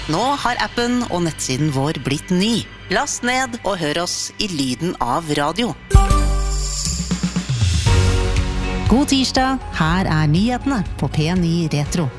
Nå har appen og nettsiden vår blitt ny. Last ned og hør oss i lyden av radio. God tirsdag, her er nyhetene på P9 Retro.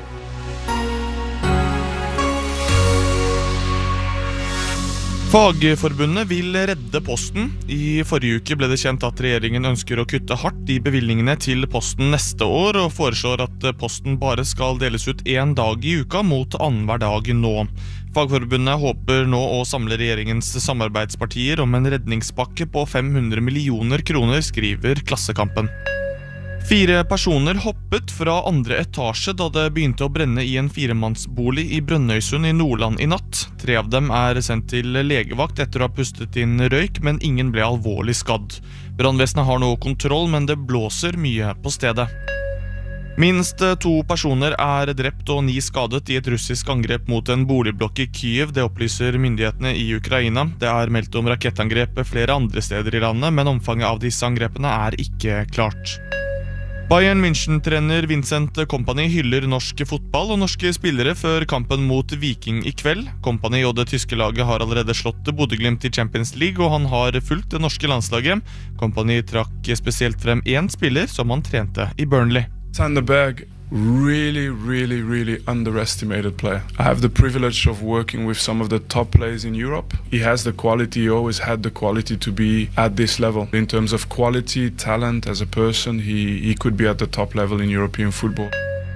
Fagforbundet vil redde posten. I forrige uke ble det kjent at regjeringen ønsker å kutte hardt i bevilgningene til posten neste år, og foreslår at posten bare skal deles ut en dag i uka mot annenhver dag nå. Fagforbundet håper nå å samle regjeringens samarbeidspartier om en redningspakke på 500 millioner kroner, skriver Klassekampen. 4 personer hoppet fra andre etasje da det begynte å brenne i en 4-mannsbolig i Brønnøysund i Nordland i natt. 3 av dem er sendt til legevakt etter å ha pustet inn røyk, men ingen ble alvorlig skadd. Brannvesenet har nå kontroll, men det blåser mye på stedet. Minst 2 personer er drept og 9 skadet i et russisk angrep mot en boligblokk i Kyiv, det opplyser myndighetene i Ukraina. Det er meldt om rakettangrep flere andre steder i landet, men omfanget av disse angrepene er ikke klart. Bayern München-trener Vincent Kompany hyller norsk fotball og norske spillere før kampen mot Viking i kveld. Kompany og det tyske laget har allerede slått Bodø/Glimt i Champions League, og han har fulgt det norske landslaget. Kompany trakk spesielt frem en spiller som han trente i Burnley. Sander Berg, really underestimated player. I have the privilege of working with some of the top players in Europe. He has the quality, he always had the quality to be at this level. In terms of quality, talent as a person, he could be at the top level in European football.